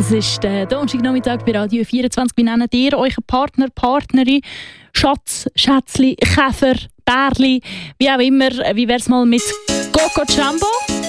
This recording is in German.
Es ist der Donnerstagnachmittag bei Radio 24. Wie nennt ihr euren Partner, Partnerin? Schatz, Schätzli, Käfer, Bärli, wie auch immer. Wie wär's mal mit Coco Jumbo?